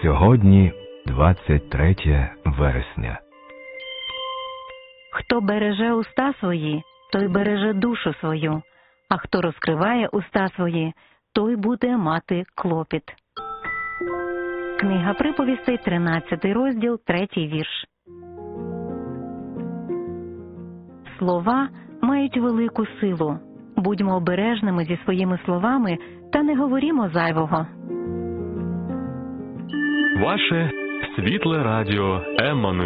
Сьогодні 23 вересня. Хто береже уста свої, той береже душу свою, а хто розкриває уста свої, той буде мати клопіт. Книга приповістей, 13 розділ, 3 вірш. Слова мають велику силу. Будьмо обережними зі своїми словами та не говорімо зайвого. Ваше світле радіо Еммануїл.